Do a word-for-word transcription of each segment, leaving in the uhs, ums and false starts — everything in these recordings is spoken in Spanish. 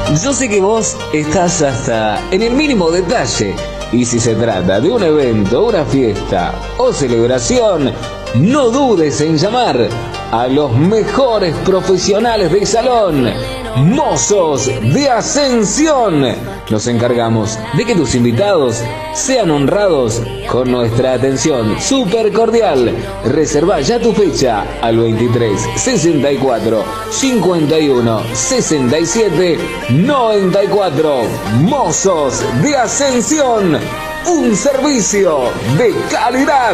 Yo sé que vos estás hasta en el mínimo detalle, y si se trata de un evento, una fiesta o celebración, no dudes en llamar a los mejores profesionales del salón, Mozos de Ascensión. Nos encargamos de que tus invitados sean honrados con nuestra atención súper cordial. Reserva ya tu fecha al veintitrés sesenta y cuatro cincuenta y uno sesenta y siete noventa y cuatro. Mozos de Ascensión, un servicio de calidad.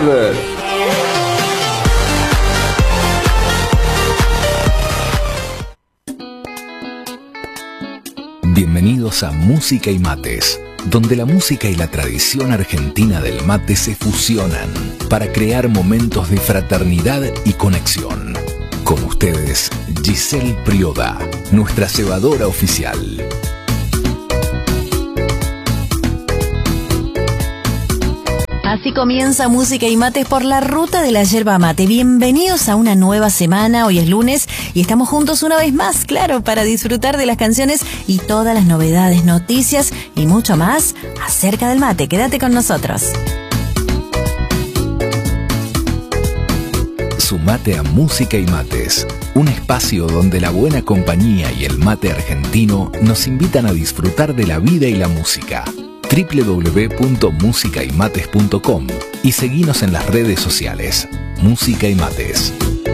Bienvenidos a Música y Mates, donde la música y la tradición argentina del mate se fusionan para crear momentos de fraternidad y conexión. Con ustedes, Giselle Prioda, nuestra cebadora oficial. Así comienza Música y Mates por la ruta de la yerba mate. Bienvenidos a una nueva semana. Hoy es lunes y estamos juntos una vez más, claro, para disfrutar de las canciones y todas las novedades, noticias y mucho más acerca del mate. Quédate con nosotros. Sumate a Música y Mates, un espacio donde la buena compañía y el mate argentino nos invitan a disfrutar de la vida y la música. doble u doble u doble u punto música y mates punto com y seguinos en las redes sociales. Música y Mates.